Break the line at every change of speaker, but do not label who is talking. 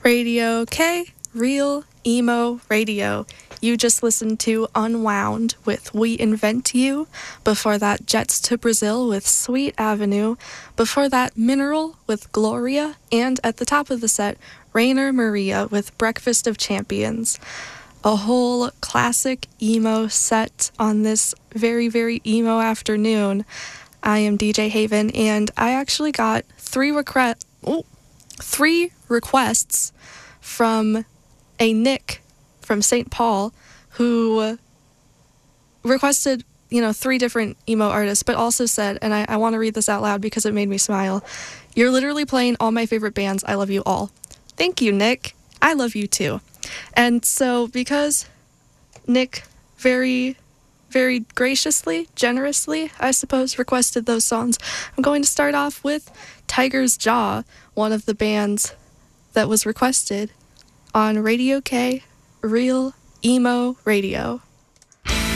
Radio K, Real Emo Radio. You just listened to Unwound with We Invent You. Before that, Jets to Brazil with Sweet Avenue. Before that, Mineral with Gloria. And at the top of the set, Rainer Maria with Breakfast of Champions. A whole classic emo set on this very, very emo afternoon. I am DJ Haven, and I actually got three requests from a Nick from St. Paul who requested, three different emo artists, but also said, and I want to read this out loud because it made me smile, "You're literally playing all my favorite bands. I love you all." Thank you, Nick. I love you too. And so because Nick very, very graciously, generously, I suppose, requested those songs, I'm going to start off with Tiger's Jaw, one of the bands that was requested on Radio K, Real Emo Radio.